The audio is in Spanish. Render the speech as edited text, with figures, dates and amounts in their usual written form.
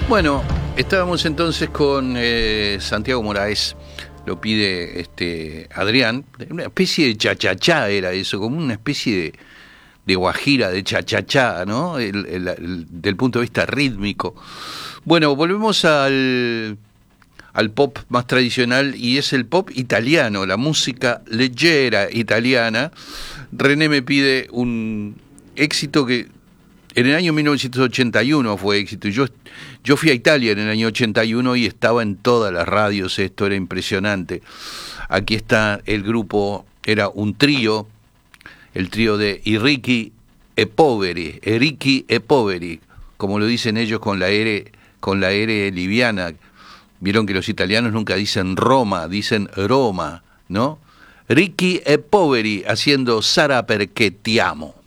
Bueno, estábamos entonces con Santiago Moraes, lo pide Adrián, una especie de chachachá era eso, como una especie de guajira, de chachachá, ¿no? Del punto de vista rítmico. Bueno, volvemos al pop más tradicional y es el pop italiano, la música leggera italiana. René me pide un éxito que en el año 1981 fue éxito. Yo fui a Italia en el año 81 y estaba en todas las radios, esto era impresionante. Aquí está el grupo, era un trío, el trío de Ricchi e Poveri, como lo dicen ellos con la R liviana. Vieron que los italianos nunca dicen Roma, dicen Roma, ¿no? Ricchi e Poveri haciendo Sara perché ti amo.